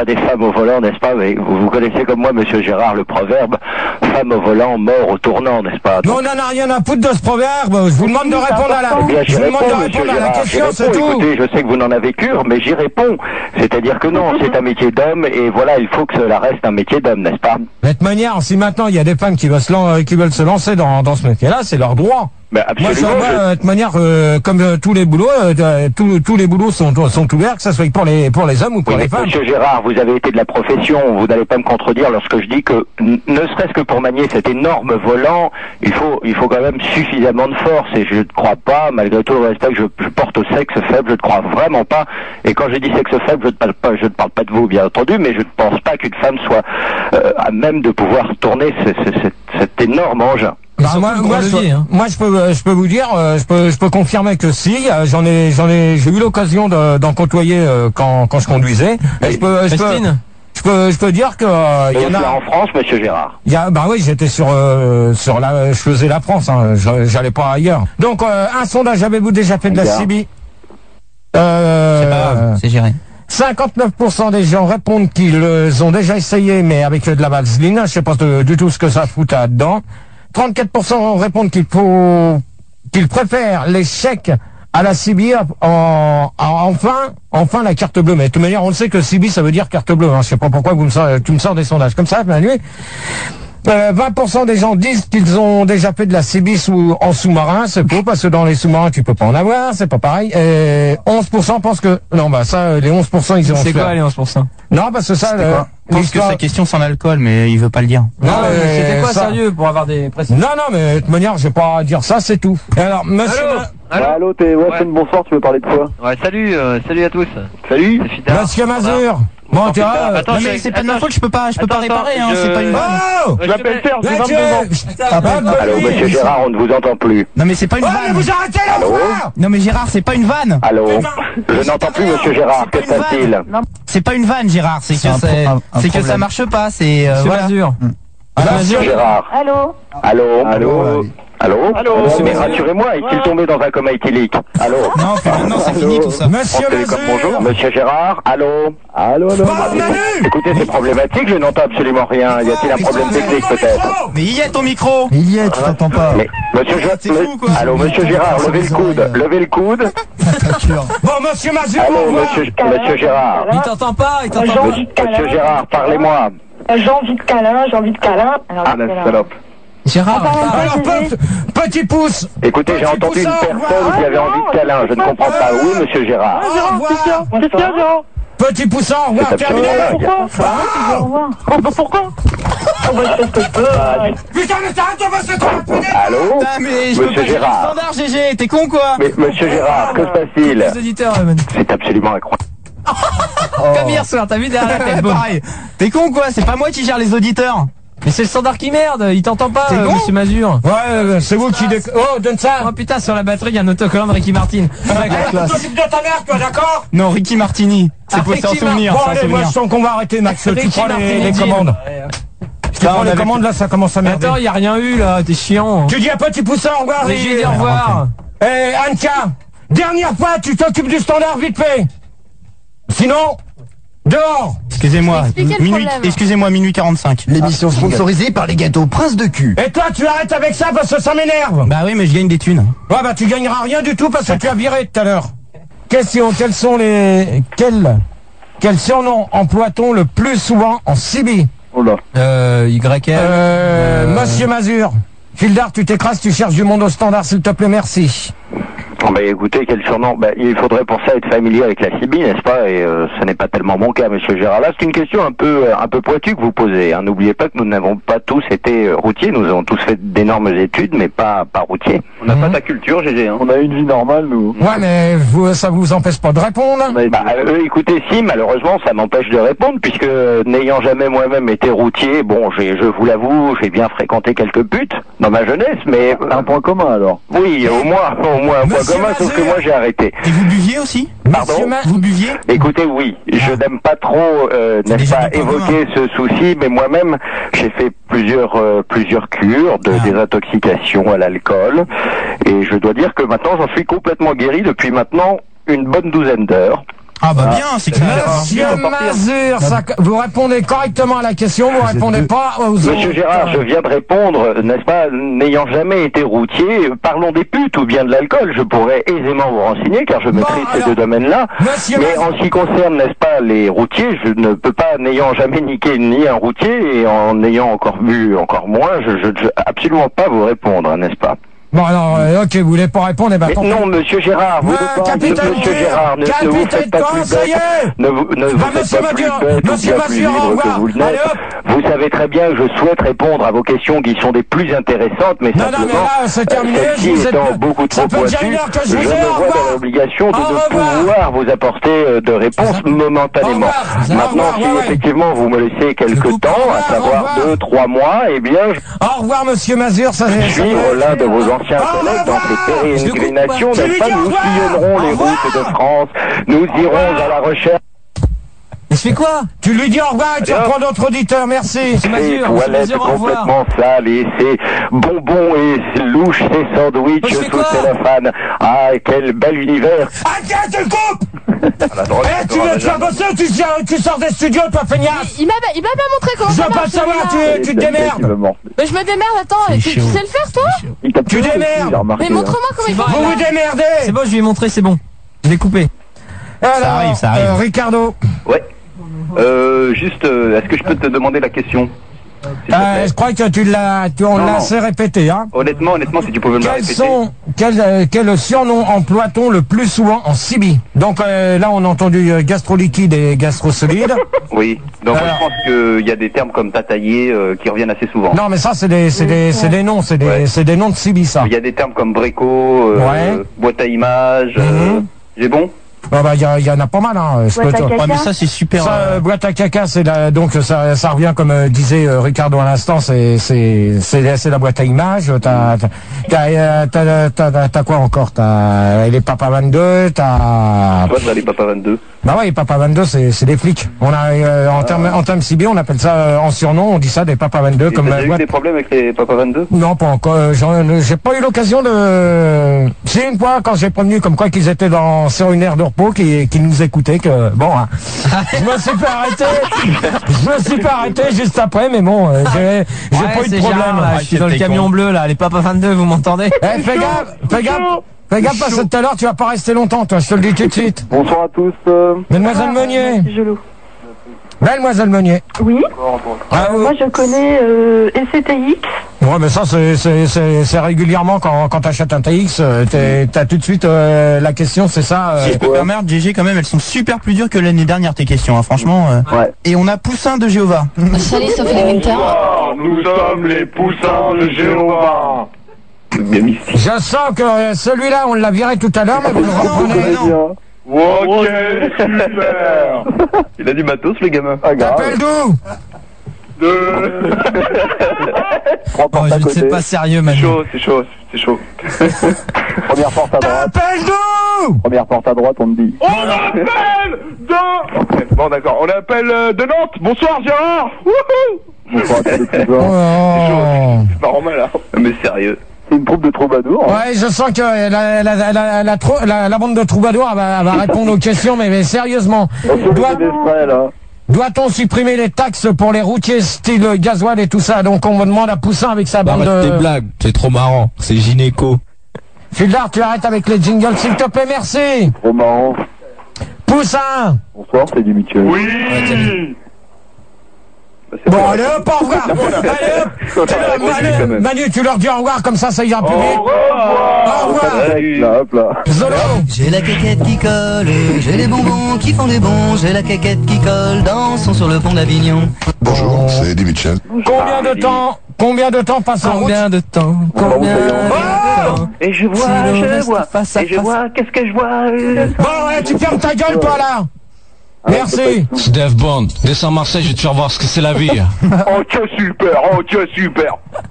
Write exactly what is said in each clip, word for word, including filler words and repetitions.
Des femmes au volant, n'est-ce pas? Mais vous, vous connaissez comme moi, monsieur Gérard, le proverbe femme au volant, mort au tournant, n'est-ce pas? Non, on n'en a rien à foutre de ce proverbe. Je vous demande de répondre à la, eh bien, je vous demande réponds, de répondre à la question, c'est tout. Écoutez, je sais que vous n'en avez cure, mais j'y réponds. C'est-à-dire que non, c'est un métier d'homme, et voilà, il faut que cela reste un métier d'homme, n'est-ce pas? De toute manière, si maintenant il y a des femmes qui veulent se, lan qui veulent se lancer dans, dans ce métier-là, c'est leur droit. Ben absolument. Moi, ça, moi, je... de toute manière, euh, comme euh, tous les boulots, euh, tous, tous les boulots sont, sont ouverts, que ça soit pour les, pour les hommes ou pour oui, les femmes. Monsieur Gérard, vous avez été de la profession, vous n'allez pas me contredire lorsque je dis que, ne serait-ce que pour manier cet énorme volant, il faut, il faut quand même suffisamment de force, et je ne crois pas, malgré tout le respect que je, je porte au sexe faible, je ne crois vraiment pas, et quand je dis sexe faible, je ne parle pas, je ne parle pas de vous, bien entendu, mais je ne pense pas qu'une femme soit euh, à même de pouvoir tourner ce, ce, cet, cet énorme engin. Bah, moi, moi, levier, je, hein. moi, je peux, je peux vous dire, euh, je peux, je peux confirmer que si, euh, j'en ai, j'en ai, j'ai eu l'occasion d'en côtoyer euh, quand, quand je conduisais. Et je peux, je peux, je peux, je peux dire que euh, il y en a en France, monsieur Gérard. Il y a, bah oui, j'étais sur, euh, sur la, je faisais la France, hein, j'allais pas ailleurs. Donc, euh, un sondage, avez-vous déjà fait de la C B I? Euh, c'est pas grave, c'est géré. cinquante-neuf pour cent des gens répondent qu'ils ont déjà essayé, mais avec de la vaseline. Je sais pas du tout ce que ça fout là-dedans. trente-quatre pour cent répondent qu'il faut, qu'ils préfèrent les chèques à la C B I, en, en, enfin, enfin la carte bleue. Mais de toute manière, on le sait que C B I, ça veut dire carte bleue. Hein. Je sais pas pourquoi vous me sort, tu me sors des sondages comme ça, Manu. Euh, vingt pour cent des gens disent qu'ils ont déjà fait de la C B I sous, en sous-marin. C'est faux, parce que dans les sous-marins, tu peux pas en avoir, c'est pas pareil. Et onze pour cent pensent que, non, bah, ça, les onze pour cent, ils ont fait. C'est quoi, les onze pour cent? Non, parce que ça, euh, je pense que sa question sans l'alcool, mais il veut pas le dire. Non, mais c'était quoi, ça... sérieux, pour avoir des précisions? Non, non, mais de toute manière, je vais pas dire ça, c'est tout. Et alors, monsieur... Allô, allô, ouais, allô t'es Watson, ouais. Bonsoir, tu veux parler de quoi? Ouais, salut, euh, salut à tous. Salut. Monsieur Mazur. Bon, tu vois, attends, mais c'est pas de ma faute, je peux pas, je peux pas réparer, hein, c'est pas une vanne. Oh! Je l'appelle Serge, j'ai vingt-deux ans. Allô, monsieur Gérard, on ne vous entend plus. Non, mais c'est pas une vanne. Oh, mais vous arrêtez la voix! Non, mais Gérard, c'est pas une vanne. Allô? Je n'entends plus, monsieur Gérard, que se passe-t-il? C'est pas une vanne, Gérard, c'est que c'est, c'est que ça marche pas, c'est, euh, voilà. Monsieur Gérard. Allô? Allô? Allô? Allô? Allô? Mais rassurez-moi, est-il tombé dans un coma éthylique? Allô? Non, puis maintenant c'est fini tout ça. Monsieur Mazur. Bonjour, monsieur Gérard. Allô? Allô, allô? Écoutez, c'est problématique, je n'entends absolument rien. Y a-t-il un problème technique peut-être? Mais il y a ton micro. Il y est, tu t'entends pas. Mais, monsieur Gérard, allô, monsieur Gérard, levez le coude, levez le coude. Bon, monsieur Mazur, allô, monsieur, monsieur Gérard. Il t'entend pas, il t'entend pas. Monsieur Gérard, parlez-moi. J'ai envie de câlin, j'ai envie de câlin. Ah, la salope. Gérard. Alors, petit pouce. Écoutez, j'ai entendu une personne qui avait envie de câlin, je ne comprends pas. Oui, monsieur Gérard. Qu'est-ce qu'il y a, Gérard? Petit poussin, au revoir, terminé. Pourquoi? Pourquoi? Putain, mais t'arrêtes de me secouer. Allô? Mais je peux pas gérer le standard, G G, t'es con quoi? Mais monsieur Gérard, que se passe-t-il? Les auditeurs, c'est absolument incroyable. Comme hier soir, t'as vu derrière la tête? Pareil. T'es con quoi? C'est pas moi qui gère les auditeurs. Mais c'est le standard qui merde, il t'entend pas, euh, bon monsieur Mazur. Ouais, c'est vous qui déc... Oh, donne ça. Oh putain, sur la batterie, il y a un autocollant de Ricky Martin. Tu t'occupes de ta mère, toi, d'accord? Non, Ricky Martini. C'est Ah, pour s'en Ricky souvenir. Bon, c'est un allez, moi, souvenir. je sens qu'on va arrêter, Max. Tu Ricky prends les, Martin, les dit. commandes. Tu prends les commandes, là, ça commence à merder. Attends, il y a rien eu, là, t'es chiant. Tu dis à petit poussin, au revoir. Mais j'ai dit au revoir. Eh, Anka, dernière fois, tu t'occupes du standard vite fait. Sinon, dehors. Excusez-moi, minuit, excusez-moi, minuit quarante-cinq. L'émission sponsorisée par les gâteaux Prince de cul. Et toi, tu arrêtes avec ça parce que ça m'énerve. Bah oui, mais je gagne des thunes. Ouais, bah tu gagneras rien du tout parce que tu as viré tout à l'heure. Question, quels sont les... Quels... Quels surnoms emploie-t-on le plus souvent en C B I? Oh là. Euh, Y L. Euh, Euh... Monsieur Mazur. Fildar, tu t'écrases, tu cherches du monde au standard, s'il te plaît, merci. Bah écoutez, quel surnom? Bah, il faudrait pour ça être familier avec la C B I, n'est-ce pas? Et euh, ce n'est pas tellement mon cas, monsieur Gérard. Là, c'est une question un peu un peu pointue que vous posez. Hein. N'oubliez pas que nous n'avons pas tous été euh, routiers. Nous avons tous fait d'énormes études, mais pas pas routiers. On n'a mmh. pas ta culture, G G. Hein. On a une vie normale, nous. Ouais, mais vous, ça vous empêche pas de répondre? Bah, euh, écoutez, si, malheureusement, ça m'empêche de répondre, puisque euh, n'ayant jamais moi-même été routier, bon, j'ai, je vous l'avoue, j'ai bien fréquenté quelques putes dans ma jeunesse, mais... Euh, un point commun, alors? Oui, au moins, au moins un point commun, sauf que moi, j'ai arrêté. Et vous buviez aussi? Pardon? Vous buviez? Écoutez, oui, je n'aime pas trop, euh, n'est-ce pas, évoquer ce souci, mais moi-même, j'ai fait plusieurs euh, plusieurs cures de ah. désintoxication à l'alcool, et je dois dire que maintenant, j'en suis complètement guéri depuis maintenant une bonne douzaine d'heures. Ah bah bien, c'est clair. Monsieur Mazur, ça- vous répondez correctement à la question, vous répondez pas aux autres. Monsieur Gérard, je viens de répondre, n'est-ce pas, n'ayant jamais été routier, parlons des putes ou bien de l'alcool, je pourrais aisément vous renseigner car je maîtrise ces deux domaines-là. Monsieur Mais Mazur- en ce qui concerne, n'est-ce pas, les routiers, je ne peux pas, n'ayant jamais niqué ni un routier et en ayant encore bu encore moins, je ne peux absolument pas vous répondre, n'est-ce pas? Bon alors, euh, ok, vous voulez pas répondre, eh ben Mais tant pis. non, monsieur Gérard, vous Ouais, ne parlez de capitaine monsieur Tour, Gérard, ne, ne vous capitaine faites pas Tour, plus ça y bête, est. ne vous, ne vous Bah, faites monsieur pas plus Mazur, bête ou monsieur bien plus Mazur, au libre que revoir. vous le Allez, n'êtes. hop. Vous savez très bien que je souhaite répondre à vos questions qui sont des plus intéressantes, mais Non, non, simplement, mais là, c'est terminé, celles-ci je vous ai- étant beaucoup ça trop fait déjà une pointues, heure que je je vous ai, me au vois revoir. dans l'obligation de Au ne revoir. pouvoir vous apporter euh, de réponses momentanément. Au revoir. Au Maintenant, revoir, si ouais, ouais. effectivement vous me laissez quelques coupe. temps, Au revoir, à au savoir revoir. deux, trois mois, eh bien, je Au revoir, monsieur Mazur, ça vais suivre l'un de vos anciens Au collègues dans revoir. ces pérégrinations, Je n'est-ce lui pas? dis au Nous revoir. sillonnerons les Au revoir. routes de France, nous irons à la recherche Il se fait quoi? Tu lui dis au revoir et tu Allez, reprends d'autres auditeurs, merci. ces Mazur, toilettes Mazur, au revoir. complètement sales et ces bonbons et ces louches, ces sandwichs Je fais sous quoi cellophane. Ah, quel bel univers. Ah tiens, tu le coupes. À la droite, Eh, tu veux te faire bosser ou tu, tu sors des studios, toi, feignasse? Il m'a il m'a pas montré comment Je ça veux pas marche, le savoir, celui-là. tu, tu te démerdes. Mais je me démerde, attends, tu, tu sais le faire toi? Tu démerdes. Mais montre-moi comment il faut. Vous vous démerdez. C'est bon, je lui ai montré, c'est bon. Je l'ai coupé. Alors, arrive, ça arrive. euh, Ricardo, Ouais. Euh, juste, euh, est-ce que je peux te demander la question s'il te euh, plaît je crois que tu l'as, tu, on Non, l'a non. assez répété, hein. Honnêtement, honnêtement, si tu pouvais me la Quels répéter. sont, quel, euh, quel surnom emploie-t-on le plus souvent en Sibie? Donc euh, là, on a entendu euh, gastro-liquide et gastro-solide. Oui. Donc Alors. je pense qu'il y a des termes comme tataillé euh, qui reviennent assez souvent. Non, mais ça, c'est des, c'est des, c'est des noms, c'est des, Ouais. c'est des noms de Sibie, ça. Il y a des termes comme bréco, euh, Ouais. boîte à images. euh, Mhm. J'ai bon? Ah bah, il y, a- il y en a pas mal, hein. Je peux Boîte à te- caca. Ouais, mais ça c'est super. Ça, euh, euh, boîte à caca, c'est la, donc ça, ça revient comme euh, disait euh, Ricardo à l'instant, c'est, c'est, c'est, c'est la boîte à images. T'as, t'as, t'as, euh, t'as, t'as, t'as, t'as quoi encore? T'as les Papa vingt-deux, t'as. Toi, dans les Papa vingt-deux. Bah ouais, les Papa vingt-deux, c'est, c'est des flics. On a, euh, en termes, en termes Sibie, on appelle ça euh, en surnom, on dit ça des Papa vingt-deux Et comme t'as la déjà eu boîte. des problèmes avec les Papa vingt-deux? Non, pas encore. euh, j'en- J'ai pas eu l'occasion de. C'est une fois quand j'ai prévenu comme quoi qu'ils étaient dans sur une aire de repos, qui, qui nous écoutaient, que bon, hein, je me suis fait arrêter. Je me suis fait arrêter juste après, mais bon, euh, j'ai j'ai Ouais, pas eu de c'est problème. Gérard, là, je suis dans le t'es camion con. bleu, là, les Papa vingt-deux, vous m'entendez? Eh, fais gaffe, fais gaffe, fais gaffe parce que tout à l'heure tu vas pas rester longtemps, toi. Je te le dis tout de suite. Bonsoir à tous. euh, Mademoiselle Meunier, Gelou. Mademoiselle Meunier. Oui, Ah, oui. moi je connais euh, S C T X. Ouais, mais ça, c'est, c'est, c'est, c'est régulièrement quand, quand t'achètes un T X, euh, t'es- t'as tout de suite euh, la question, c'est ça. euh, Si je peux me permettre, G G, quand même, elles sont super plus dures que l'année dernière, tes questions, hein, franchement. euh. Ouais. Et on a Poussin de Jéhovah. Salut Sophie Winter. Nous sommes les poussins de Jéhovah. Bien mystique. Je sens que euh, celui-là, on l'a viré tout à l'heure, mais vous le reprenez. non. Ok, super. Il a du matos, le gamin. Ah, T'appelles d'où? Trois Oh, portes je à ne sais côté. pas sérieux, C'est Manu. chaud, c'est chaud, c'est chaud. Première porte à droite. T'appelles d'où? Première porte à droite, on me dit. On appelle de... Bon d'accord, on appelle euh, de Nantes. Bonsoir Gérard. Wouhou. Bonsoir à tous les cousins. Oh. C'est pas normal hein. Mais sérieux. C'est une troupe de troubadours. hein. Ouais, je sens que la, la, la, la, la, trou- la, la bande de troubadours elle va, elle va répondre aux questions, mais, mais sérieusement. On se Doit- met des frais, là. Doit-on supprimer les taxes pour les routiers style gasoil et tout ça? Donc on me demande à Poussin avec sa bande Arrête tes de... blagues, c'est trop marrant, c'est gynéco. Fildar, tu arrêtes avec les jingles, s'il te plaît, merci. Trop marrant. Poussin. Bonsoir, c'est du mutuel. Oui. Bon, allez hop, au revoir. Allez hop. Tu leur- Manu, Manu, tu leur dis au revoir, comme ça, ça ira plus vite. Au revoir. Là, hop là. Zolo. J'ai la caquette qui colle, j'ai les bonbons qui font des bons, j'ai la caquette qui colle, dansons sur le pont d'Avignon. Bonjour, c'est Eddie Mitchell. Combien de temps, combien de temps passe en route? Combien de temps? Combien de temps? Et je vois, Si l'on je reste vois. face à Et je face. vois, qu'est-ce que je vois euh, Bon, ouais, tu fermes ta gueule, toi, là. Merci. C'est Dave Bond, descends Marseille, je vais te faire voir ce que c'est la vie. Ok super, ok super.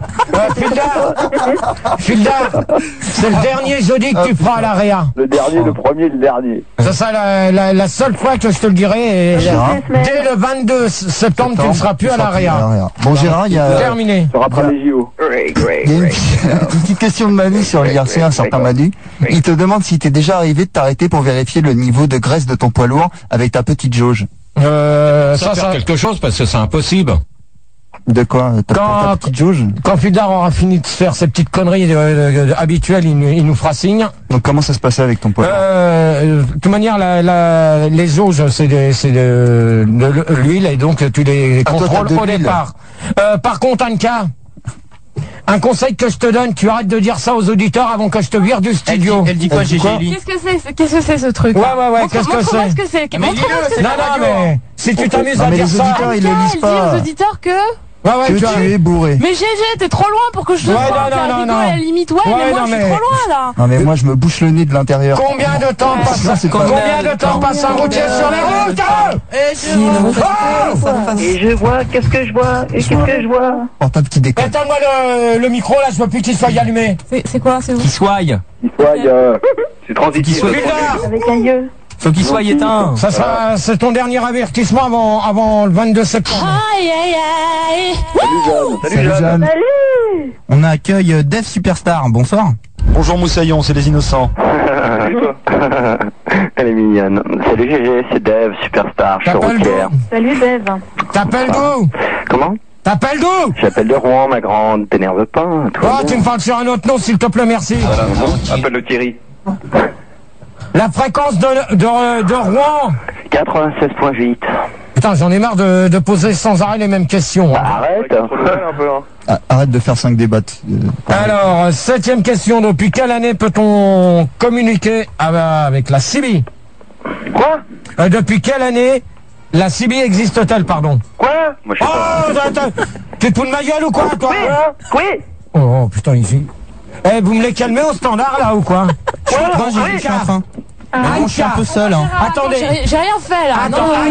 Euh, Fildar, Fildar, c'est le dernier jeudi que tu feras à l'Aréa. Le dernier, le premier, le dernier. Ça sera la, la, la seule fois que je te le dirai. Et dès le vingt-deux septembre, tu ne seras plus à l'Aréa. Bon, Gérard, il y a... Terminé. Tu rattrapes les J O. Il y a une, une petite question de Manu sur l'I R C, un certain Manu. Il te demande si t'es déjà arrivé de t'arrêter pour vérifier le niveau de graisse de ton poids lourd avec ta petite jauge. Euh, ça, ça, faire quelque chose parce que c'est impossible. De quoi? Ta, quand, ta petite jauge? Quand Fildar aura fini de faire ses petites conneries de, de, de, habituelles, il, il nous fera signe. Donc comment ça se passait avec ton poids lourd? euh, De toute manière, la, la, les jauges, c'est de, de, de l'huile et donc tu les ah, contrôles toi, au départ. Euh, par contre, Anka, un conseil que je te donne, tu arrêtes de dire ça aux auditeurs avant que je te vire du studio. Elle dit, elle dit quoi, Gégé? Qu'est-ce que c'est? Qu'est-ce que c'est ce truc? Ouais, ouais, ouais, qu'est-ce que c'est? ce que c'est? Non, non, mais si tu t'amuses à dire ça... Les auditeurs, ils le lisent pas. Elle dit aux auditeurs que... Ouais, ouais, que tu, tu es bourré. Mais Gégé, t'es trop loin pour que je te ouais, vois. Non, non, non, non. À la limite, ouais, ouais mais moi non, je mais... suis trop loin là. Non mais moi je me bouche le nez de l'intérieur. Combien de temps ouais, passe combien, combien de temps passe un routier sur les routes? Et je vois. Et je vois, qu'est-ce que je vois? Et qu'est-ce que je vois? Portable qui déconne. Attends-moi le, le micro là, je veux plus qu'il soit allumé. C'est quoi? C'est où? Qu'il soit. Qu'il soit, euh, c'est transitif. Avec un yeux. Faut qu'il soit éteint. Ça sera, c'est ton dernier avertissement avant, avant le vingt-deux septembre. Aïe, aïe, aïe. Salut Jeanne. Salut Jeanne. Salut. On accueille Dev Superstar. Bonsoir. Bonjour Moussaillon, c'est les innocents. Elle est mignonne. Salut Gégé, c'est Dev, Superstar, je suis routière. Salut Dev. T'appelles d'où? Comment? T'appelles d'où? J'appelle de Rouen, ma grande. T'énerve pas. Oh, tu me parles sur un autre nom, s'il te plaît, merci. Voilà, bon, appelle le Thierry. La fréquence de, de, de Rouen. quatre-vingt-seize point huit. Putain, j'en ai marre de, de poser sans arrêt les mêmes questions. Bah, arrête. Un peu, hein. Ah, arrête de faire cinq débats. Euh, Alors, septième question. Depuis quelle année peut-on communiquer avec la C B? Quoi? euh, Depuis quelle année la C B existe-t-elle, pardon? Quoi? Moi, je sais oh, pas. attends, tu te fous de ma gueule ou quoi, toi? Oui, oui. Oh, putain, ici. Eh, vous me les calmez au standard, là, ou quoi? Moi, j'ai dit enfin. Ah, je suis un peu seul. Hein. Attendez, j'ai rien fait là. Attends, non,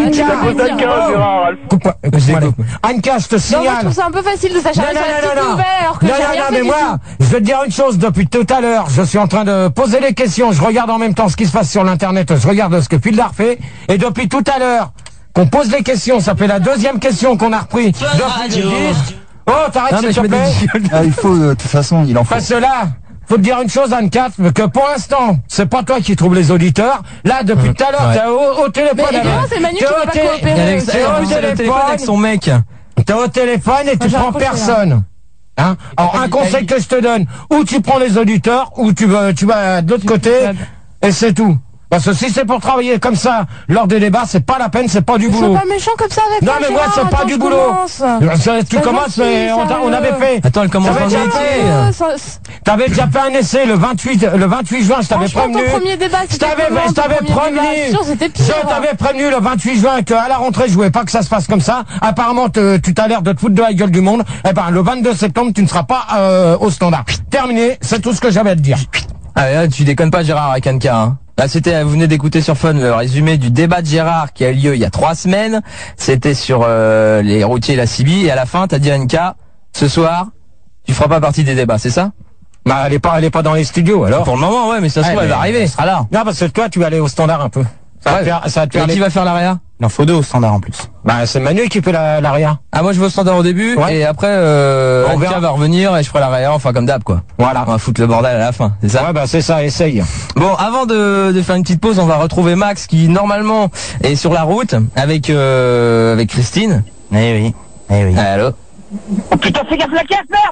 Anka, coupe-moi, coupe-moi. Anka, je te signale. Non, moi, je trouve ça un peu facile de s'acharner sur la petite nouvelle alors que non, j'ai non, rien non, fait mais du moi, tout. je vais te dire une chose. Depuis tout à l'heure, je suis en train de poser les questions. Je regarde en même temps ce qui se passe sur l'internet. Je regarde ce que Fildar fait. Et depuis tout à l'heure, qu'on pose les questions, ça fait la deuxième question qu'on a repris. Depuis le dix. Oh, t'arrêtes, s'il te plaît. Ah, il faut, de toute façon, il en faut. Parce que là, faut te dire une chose, Anne-Cat, que pour l'instant, c'est pas toi qui trouves les auditeurs. Là, depuis tout à l'heure, ouais. t'es au, au téléphone. Mais évidemment, c'est Manu qui veut pas coopérer. Alex, T'es au téléphone, téléphone avec son mec. T'es au téléphone et tu prends personne. Hein? Alors, un conseil que je te donne, ou tu prends les auditeurs, ou tu vas, tu vas de l'autre côté, et c'est tout. Parce que si c'est pour travailler comme ça lors des débats, c'est pas la peine, c'est pas du boulot. Sois pas méchant comme ça avec non, moi. mais moi, c'est pas du boulot. Ça, tu commences, mais on, on avait fait. Attends, elle commence en métier. T'avais déjà fait un essai le vingt-huit, le vingt-huit juin, je t'avais prévenu. Ton premier débat, je t'avais, je t'avais prévenu. Je t'avais prévenu le vingt-huit juin qu'à la rentrée, je voulais pas que ça se passe comme ça. Apparemment, te, tu t'as l'air de te foutre de la gueule du monde. Eh ben, le vingt-deux septembre, tu ne seras pas euh, au standard. Terminé, c'est tout ce que j'avais à te dire. Ah, là, tu déconnes pas, Gérard, avec Anka, hein. Là, c'était, vous venez d'écouter sur Fun le résumé du débat de Gérard qui a eu lieu il y a trois semaines. C'était sur euh, les routiers et la C B. Et à la fin, t'as dit à Anka, ce soir, tu feras pas partie des débats, c'est ça? Bah, elle est pas, elle est pas dans les studios, alors. Pour le moment, ouais, mais ça se trouve, ouais, elle va arriver, elle sera là. Non, parce que toi, tu vas aller au standard un peu. Ça va ouais. faire, ça va te faire et les... qui va faire l'aria? Il en faut deux au standard en plus. Bah, c'est Manu qui fait la, l'aria. Ah, moi, je vais au standard au début, ouais. et après, euh, on Anka verra. va revenir et je ferai l'aria, enfin, comme d'hab, quoi. Voilà. On va foutre le bordel à la fin, c'est ça? Ouais, bah, c'est ça, essaye. Bon, avant de, de faire une petite pause, on va retrouver Max qui, normalement, est sur la route avec, euh, avec Christine. Eh oui. Eh oui. Allô? Putain, fais gaffe la caisse, merde!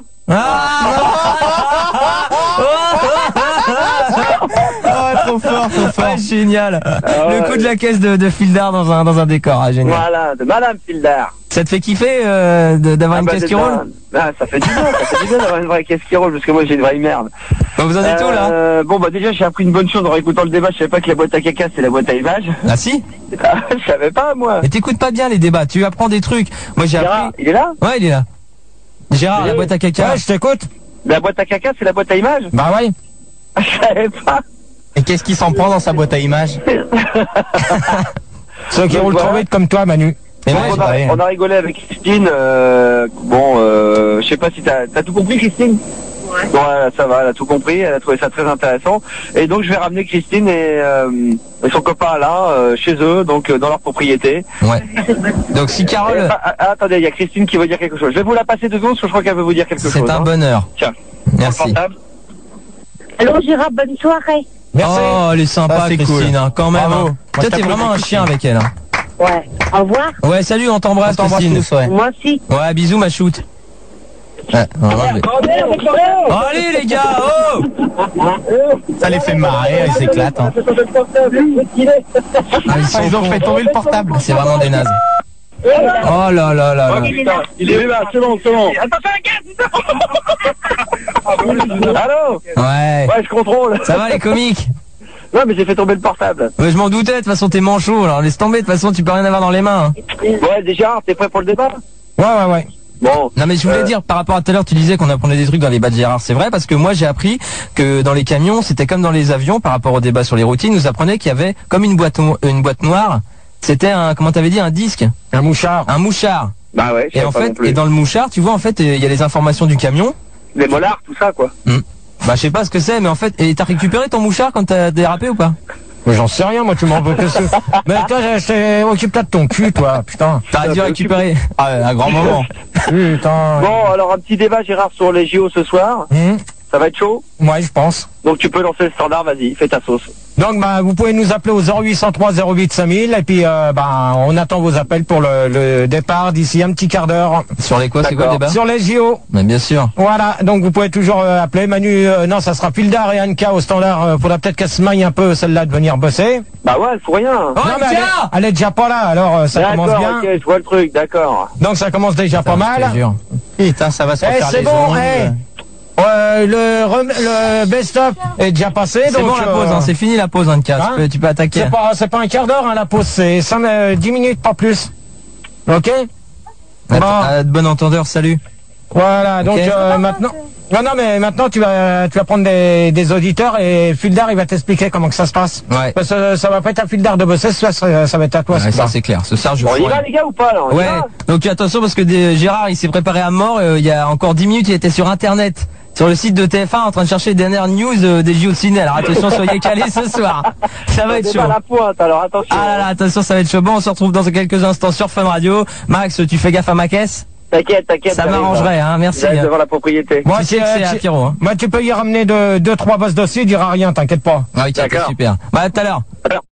Ah oh, trop fort, trop fort. Ah, génial. Ah, ouais. Le coup de la caisse de, de Fildar dans un, dans un décor, ah, génial. Voilà, de Madame Fildar. Ça te fait kiffer euh, d'avoir ah, une bah, caisse qui roule? Ah, ça fait du bien, ça fait du bien d'avoir une vraie caisse qui roule, parce que moi j'ai une vraie merde. Bah, vous en êtes où là? euh, Bon bah déjà j'ai appris une bonne chose en écoutant le débat, je savais pas que la boîte à caca c'est la boîte à images. Ah si? Ah, je savais pas moi. Mais t'écoutes pas bien les débats, tu apprends des trucs. Moi j'ai appris... Il est là? Ouais, il est là. Gérard, il la est... boîte à caca. Ouais, je t'écoute. La boîte à caca c'est la boîte à images? Bah ouais. Je savais pas. Et qu'est-ce qui s'en prend dans sa boîte à images? Ceux qui roulent trop vite comme toi, Manu. Mais Donc, ouais, on, a, ouais. on a rigolé avec Christine. Euh, bon, euh, je sais pas si t'as as tout compris, Christine. Ouais. Bon, elle, ça va, elle a tout compris. Elle a trouvé ça très intéressant. Et donc, je vais ramener Christine et, euh, et son copain là euh, chez eux, donc euh, dans leur propriété. Ouais. Donc si Carole... Et, ah, ah, attendez, il y a Christine qui veut dire quelque chose. Je vais vous la passer deux secondes parce que je crois qu'elle veut vous dire quelque chose. C'est un hein. bonheur. Tiens. Merci. Allô Gérard, bonne soirée. Merci. Oh, elle est sympa, Ah, c'est Christine, cool. hein, quand même. Bravo. Hein. Moi, Toi, je t'es vraiment un t'applaudis, chien avec elle. Hein. Ouais. Au revoir. Ouais, salut, on t'embrasse, On t'embrasse Christine. tous, ouais. Moi aussi. Ouais, bisous, ma shoot. Ouais, ouais, ouais. Oh, allez, les gars, oh Ça les fait marrer, ils s'éclatent. Hein. Ah, ils, sont Ils ont cons. fait tomber le portable. C'est vraiment des nazes. Oh là là là là. Oh, putain, il est là, c'est bon, c'est bon. Allô. Ouais. Ouais, je contrôle. Ça va, les comiques? Ouais, mais j'ai fait tomber le portable. Ouais, je m'en doutais, de toute façon, t'es manchot, alors laisse tomber, de toute façon, tu peux rien avoir dans les mains. Hein. Ouais, déjà, t'es prêt pour le débat? Ouais, ouais, ouais. Bon. Non, mais je voulais Euh, dire, par rapport à tout à l'heure, tu disais qu'on apprenait des trucs dans les bas de Gérard. C'est vrai, parce que moi, j'ai appris que dans les camions, c'était comme dans les avions, par rapport au débat sur les routines, nous apprenait qu'il y avait comme une boîte, une boîte noire. C'était un, comment t'avais dit, un disque? Un mouchard. Un mouchard. Bah ouais, je Et sais en pas non fait, plus. et dans le mouchard, tu vois, en fait, il y a les informations du camion. Les molars, tout ça, quoi. Hmm. Bah, je sais pas ce que c'est, mais en fait, et t'as récupéré ton mouchard quand t'as dérapé ou pas? Mais j'en sais rien, moi, tu m'en veux que ça. Mais toi, je- je t'ai- occupe-toi de ton cul, toi, putain. T'aurais dû récupérer. Ah, ouais, un grand moment. Putain. Bon, alors un petit débat, Gérard, sur les J O ce soir. Hum, Ça va être chaud. ouais, je pense. Donc tu peux lancer le standard, vas-y, fais ta sauce. Donc, bah, vous pouvez nous appeler au zéro huit cent trois zéro huit cinq mille, et puis, euh, bah, on attend vos appels pour le, le départ d'ici un petit quart d'heure. Sur les quoi, c'est quoi le débat? Sur les J O. Mais bien sûr. Voilà, donc vous pouvez toujours euh, appeler Manu, euh, non, ça sera Fildar et Anka au standard, euh, faudra peut-être qu'elle se maille un peu, celle-là, de venir bosser. Bah ouais, elle fout rien. Oh, non, mais elle est, Anka elle est déjà pas là, alors euh, ça commence D'accord, bien. ok, je vois le truc, d'accord. Donc ça commence déjà pas Je te mal. jure. Putain, ça va se Eh, refaire c'est les bon, ongles. eh. Euh, le, rem- le best-of est déjà passé, C'est donc... bon la euh, pause, hein, c'est fini la pause, Anka. hein Tu peux, tu peux attaquer. c'est pas, c'est pas un quart d'heure, hein, la pause, c'est cinq, euh, dix minutes, pas plus. Ok? À, Bon. à de bon entendeur, salut. Voilà, donc Ok. euh, maintenant... Non, non, mais maintenant tu vas, tu vas prendre des, des auditeurs et Fildar, il va t'expliquer comment que ça se passe. Ouais. Parce que ça va pas être à Fildar de bosser, ça, ça, ça va être à toi. Ouais, ce ça soir. c'est clair. Ce soir, je Bon, on y ferai- va les gars ou pas là? On y Ouais. va Donc attention parce que des- Gérard, il s'est préparé à mort. euh, il y a encore dix minutes, il était sur Internet, sur le site de T F un, en train de chercher les dernières news euh, des J O de ciné. Alors attention, soyez calés ce soir. Ça va être C'est chaud. pas la pointe, alors attention. Ah là là, attention, ça va être chaud. Bon, on se retrouve dans quelques instants sur Fun Radio. Max, tu fais gaffe à ma caisse? T'inquiète, t'inquiète. Ça j'arrive, m'arrangerait, hein. Merci. J'arrive hein. devant la propriété. Moi, Tu sais tu, que c'est à tu- Pierrot, hein. moi, tu peux y ramener deux, deux trois bosses dossiers, il dira rien, t'inquiète pas. Ah oui, tiens, D'accord. super. Bah, à tout à l'heure.